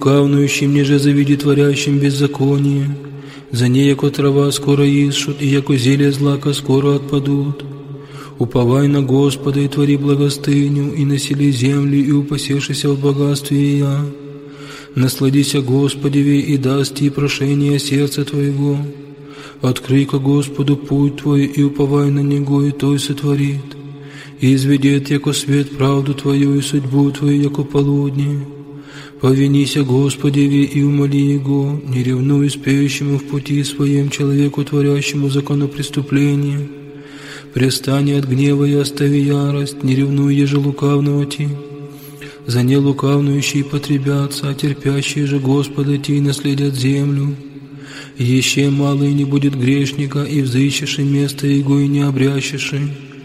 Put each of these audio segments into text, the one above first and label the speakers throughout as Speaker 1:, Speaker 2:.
Speaker 1: Кавнующим ниже завиди творящим беззаконие, за ней, яко трава, скоро исшут, и яко зелье злака скоро отпадут. Уповай на Господа и твори благостыню, и насели земли, и упасешися в богатстве ее. Насладися Господеве, и даст ти прошение сердца твоего. Открой ко Господу путь твой, и уповай на Него, и той сотворит. И изведет, яко свет, правду твою, и судьбу твою, яко полудне. Повинися Господеве и умоли Его, не ревнуй спеющему в пути своем человеку, творящему законопреступление. Престань от гнева и остави ярость, не ревнуй еже лукавного ти. За не лукавнующие потребятся, а терпящие же Господа ти наследят землю. Еще мало и не будет грешника, и взыщеши место Его, и не обрящеши.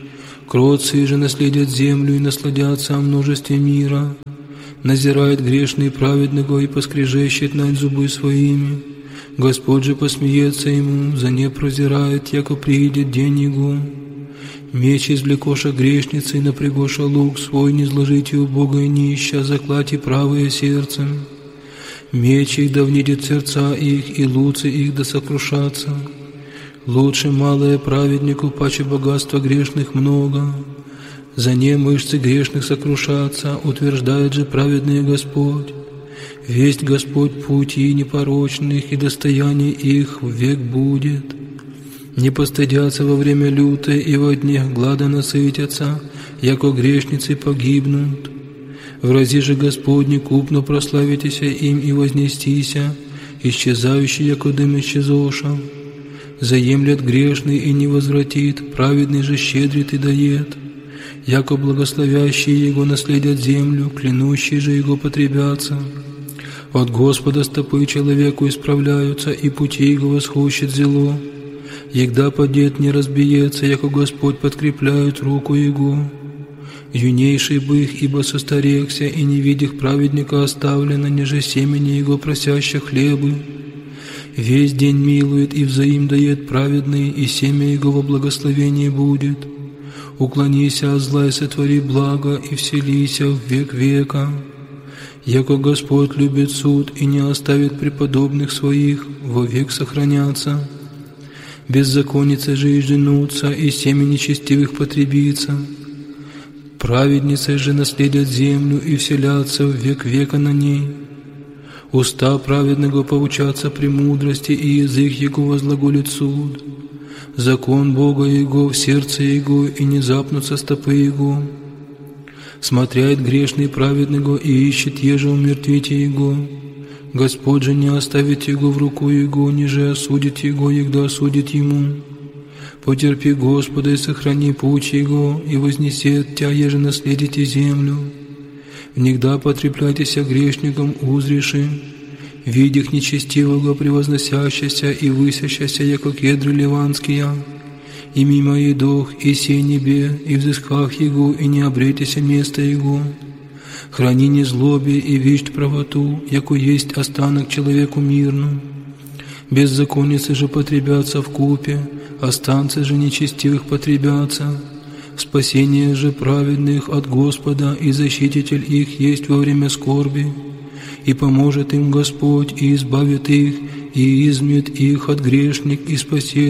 Speaker 1: Кротцы же наследят землю, и насладятся о множестве мира. Назирает грешный праведного, и поскрежещет над зубы своими. Господь же посмеется ему, за не прозирает, яко приидет день его. Меч извлекоша грешницы, и напрягоша лук свой, не сложите у Бога и не ища, заклати правое сердцем. Меч их да внидит сердца их, и луцы их да сокрушатся. Лучше малое праведнику, паче богатства грешных много. За не мышцы грешных сокрушатся, утверждает же праведный Господь. Весть Господь пути непорочных, и достояние их век будет. Не постыдятся во время лютой, и во дне глада насытятся, яко грешницы погибнут. В рази же Господне купно прославитеся им и вознестися, исчезающий, яко дым исчезоша. Заемлет грешный и не возвратит, праведный же щедрит и дает. Яко благословящие Его наследят землю, клянущие же Его потребятся. От Господа стопы человеку исправляются, и пути Его восхущет зело. Егда падет, не разбиется, яко Господь подкрепляет руку Его. Юнейший бы их, ибо состарекся, и не видях праведника оставлено, ниже семени Его просящих хлебы. Весь день милует и взаим дает праведный, и семя Его во благословении будет. Уклонися от зла и сотвори благо, и вселися в век века. Яко Господь любит суд, и не оставит преподобных своих, вовек сохранятся. Беззаконницы же и женутся, и семя нечестивых потребится. Праведницы же наследят землю, и вселятся в век века на ней. Уста праведного поучатся премудрости, и язык Его возглаголит суд. Закон Бога Его в сердце Его, и не запнутся стопы Его. Смотряет грешный праведного, и ищет еже умертвите Его. Господь же не оставит Его в руку Его, ниже осудит Его, егда осудит Ему. Потерпи Господа и сохрани путь Его, и вознесет Тя, еже наследите землю. Внегда потрепляйтеся грешником узреши, видях нечестивого превозносящийся и высящийся, яко кедры ливанские, и мимо едох, и сей небе, и взысках Его, и не обретеся место Его. Храни незлобие и вещь правоту, яко есть останок человеку мирну. Беззаконницы же потребятся вкупе, останцы же нечестивых потребятся. Спасение же праведных от Господа, и защититель их есть во время скорби. И поможет им Господь, и избавит их, и измет их от грешник, и спасет